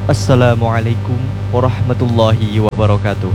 Assalamualaikum warahmatullahi wabarakatuh.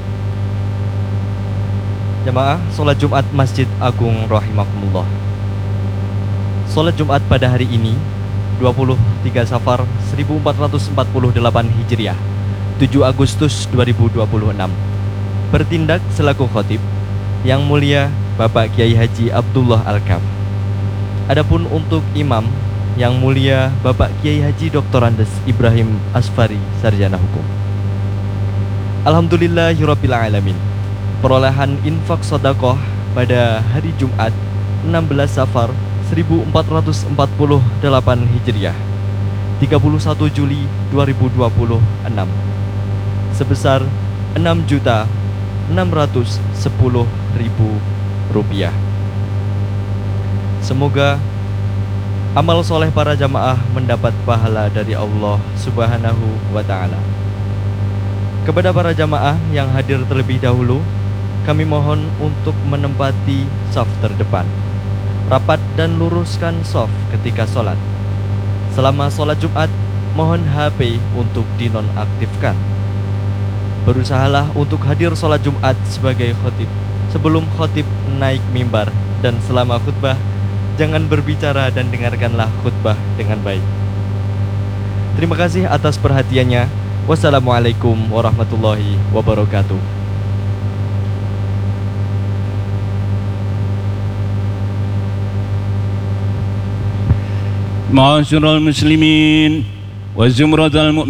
Jamaah sholat Jumat Masjid Agung rahimakumullah. Sholat Jumat pada hari ini 23 Safar 1448 Hijriah, 7 Agustus 2026. Bertindak selaku khatib Yang Mulia Bapak Kiai Haji Abdullah Al-Kam. Adapun untuk imam Yang Mulia Bapak Kiai Haji Dr. Andes Ibrahim Asfari, Sarjana Hukum. Alhamdulillahirabbil alamin. Perolehan infak sedekah pada hari Jumat 16 Safar 1448 Hijriah, 31 Juli 2026 sebesar Rp6.610.000. Semoga amal soleh para jamaah mendapat pahala dari Allah Subhanahu wa Ta'ala. Kepada para jamaah yang hadir terlebih dahulu, kami mohon untuk menempati shaf terdepan, rapat dan luruskan shaf ketika sholat. Selama sholat Jumat, mohon HP untuk dinonaktifkan. Berusahalah untuk hadir sholat Jumat sebagai khotib sebelum khotib naik mimbar, dan selama khutbah jangan berbicara dan dengarkanlah khutbah dengan baik. Terima kasih atas perhatiannya. Wassalamualaikum warahmatullahi wabarakatuh. Ma'asyiral muslimin wa zumratal mu'minin